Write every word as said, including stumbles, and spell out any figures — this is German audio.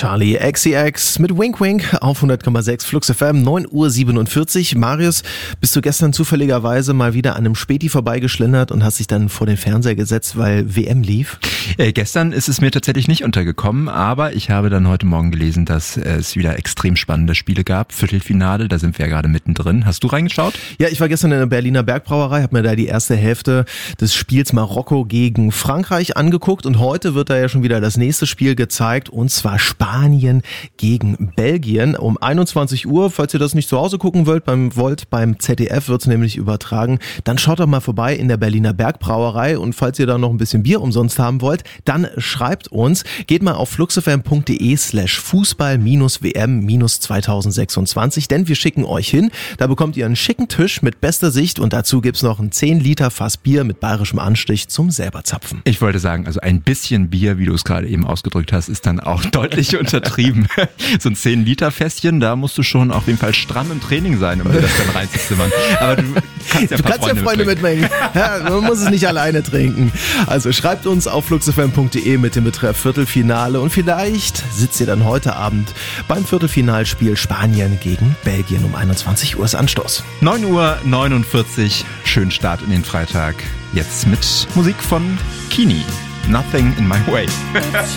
Charlie X C X mit Wink Wink auf hundert Komma sechs Flux F M, neun Uhr siebenundvierzig. Marius, bist du gestern zufälligerweise mal wieder an einem Späti vorbeigeschlendert und hast dich dann vor den Fernseher gesetzt, weil W M lief? Äh, gestern ist es mir tatsächlich nicht untergekommen, aber ich habe dann heute Morgen gelesen, dass es wieder extrem spannende Spiele gab. Viertelfinale, da sind wir ja gerade mittendrin. Hast du reingeschaut? Ja, ich war gestern in der Berliner Bergbrauerei, habe mir da die erste Hälfte des Spiels Marokko gegen Frankreich angeguckt und heute wird da ja schon wieder das nächste Spiel gezeigt, und zwar Spanien gegen Belgien um einundzwanzig Uhr. Falls ihr das nicht zu Hause gucken wollt, beim, wollt, beim Z D F wird es nämlich übertragen, dann schaut doch mal vorbei in der Berliner Bergbrauerei, und falls ihr da noch ein bisschen Bier umsonst haben wollt, dann schreibt uns, geht mal auf fluxfm.de slash Fußball minus W M minus zweitausendsechsundzwanzig, denn wir schicken euch hin, da bekommt ihr einen schicken Tisch mit bester Sicht und dazu gibt's noch ein zehn Liter Fass Bier mit bayerischem Anstich zum selber zapfen. Ich wollte sagen, also ein bisschen Bier, wie du es gerade eben ausgedrückt hast, ist dann auch deutlich untertrieben. So ein zehn Liter Fässchen, da musst du schon auf jeden Fall stramm im Training sein, um dir das dann reinzuzimmern. Aber du kannst ja, du kannst Freunde, ja Freunde mitbringen. Ja, man muss es nicht alleine trinken. Also schreibt uns auf fluxfm.de mit dem Betreff Viertelfinale und vielleicht sitzt ihr dann heute Abend beim Viertelfinalspiel Spanien gegen Belgien um einundzwanzig Uhr ist Anstoß. neun Uhr neunundvierzig, schönen Start in den Freitag. Jetzt mit Musik von Kini. Nothing in my way.